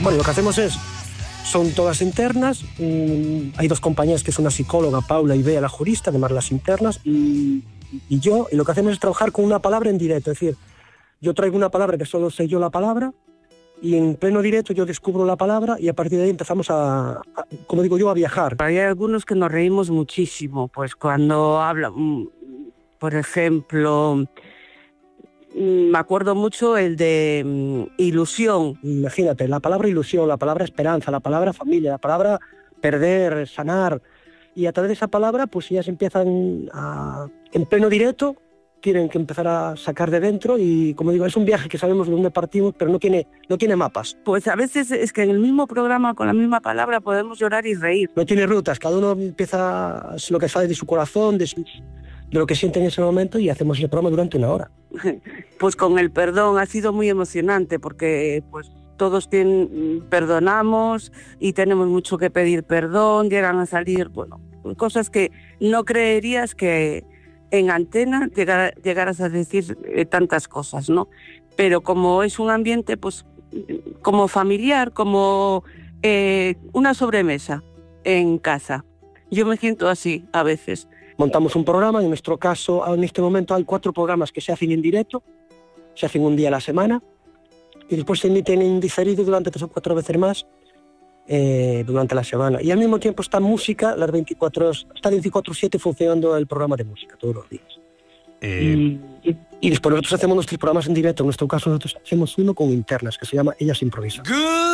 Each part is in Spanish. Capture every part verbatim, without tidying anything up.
Bueno, lo que hacemos es, son todas internas, mmm, hay dos compañeras que es una psicóloga, Paula, y Bea, la jurista, además las internas, y, y yo, y lo que hacemos es trabajar con una palabra en directo, es decir, yo traigo una palabra que solo sé yo la palabra, y en pleno directo yo descubro la palabra y a partir de ahí empezamos a, a como digo yo, a viajar. Hay algunos que nos reímos muchísimo, pues cuando hablan, por ejemplo, me acuerdo mucho el de um, ilusión. Imagínate, la palabra ilusión, la palabra esperanza, la palabra familia, la palabra perder, sanar, y a través de esa palabra pues ya se empiezan a, en pleno directo, tienen que empezar a sacar de dentro y, como digo, es un viaje que sabemos de dónde partimos, pero no tiene, no tiene mapas. Pues a veces es que en el mismo programa, con la misma palabra, podemos llorar y reír. No tiene rutas, cada uno empieza lo que sale de su corazón, de, su, de lo que siente en ese momento y hacemos el programa durante una hora. Pues con el perdón ha sido muy emocionante porque pues todos tienen, perdonamos y tenemos mucho que pedir perdón, llegan a salir, bueno, cosas que no creerías que en antena llegar, llegaras a decir eh, tantas cosas, ¿no? Pero como es un ambiente, pues, como familiar, como eh, una sobremesa en casa. Yo me siento así a veces. Montamos un programa, en nuestro caso, en este momento hay cuatro programas que se hacen en directo, se hacen un día a la semana, y después se emiten en diferido durante tres o cuatro veces más, Eh, durante la semana. Y al mismo tiempo está música, las veinticuatro horas, está veinticuatro siete funcionando el programa de música todos los días. Eh... Y, y, y después nosotros hacemos nuestros programas en directo. En nuestro caso nosotros hacemos uno con internas que se llama Ellas Improvisan.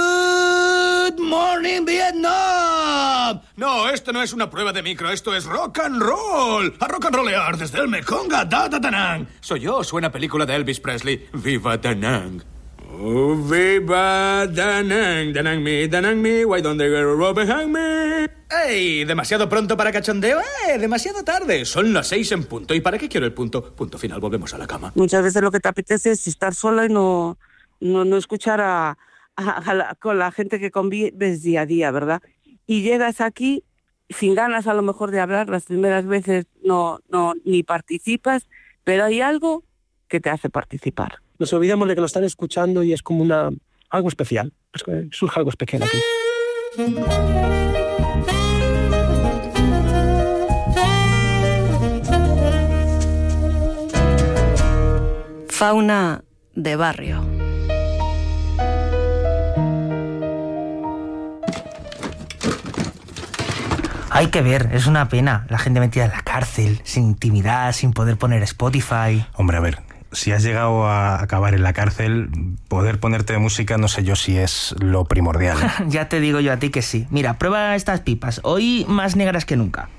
Good morning, Vietnam. No, esto no es una prueba de micro, esto es rock and roll. A rock and rollear desde el Mekong a Da Da Da Nang. Soy yo, suena película de Elvis Presley. Viva Da Nang. Oh, viva Da Nang, Da Nang me, Da Nang me, why don't they go rob and hang me? ¡Ey! ¿Demasiado pronto para cachondeo? ¡Eh! Demasiado tarde. Son las seis en punto. ¿Y para qué quiero el punto? Punto final, volvemos a la cama. Muchas veces lo que te apetece es estar sola y no, no, no escuchar a, a, a la, con la gente que convives día a día, ¿verdad? Y llegas aquí sin ganas a lo mejor de hablar, las primeras veces no, no ni participas, pero hay algo que te hace participar. Nos olvidamos de que lo están escuchando y es como una algo especial. Surge algo especial aquí. Fauna de barrio. Hay que ver, es una pena. La gente metida en la cárcel, sin intimidad, sin poder poner Spotify. Hombre, a ver, si has llegado a acabar en la cárcel, poder ponerte música no sé yo si es lo primordial. Ya te digo yo a ti que sí. Mira, prueba estas pipas. Hoy más negras que nunca.